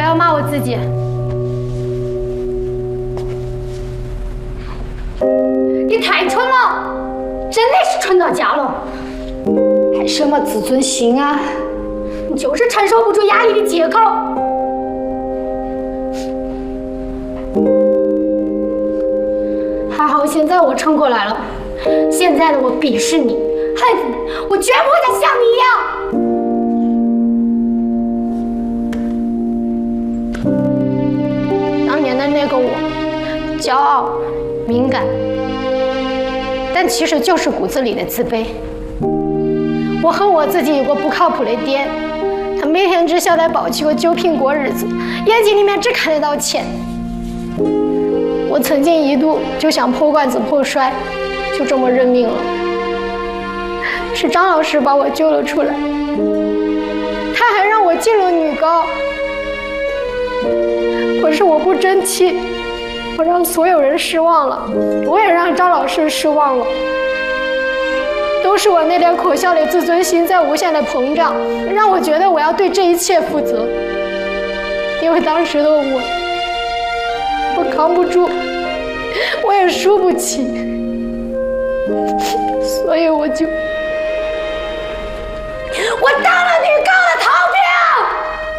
要骂我自己。你太蠢了，真的是蠢到家了，还什么自尊心啊？你就是承受不住压力的借口。还好现在我撑过来了，现在的我鄙视你，恨你，我绝不会再像你一样。当年的那个我，骄傲、敏感，但其实就是骨子里的自卑。我恨我自己有个不靠谱的爹，他每天只晓得抱起个酒瓶过日子，眼睛里面只看得到钱。我曾经一度就想破罐子破摔，就这么认命了。是张老师把我救了出来，他还让我进了女高。可是我不争气，我让所有人失望了，我也让张老师失望了。都是我那点可笑的自尊心在无限的膨胀，让我觉得我要对这一切负责。因为当时的我扛不住，我也输不起，所以我当了女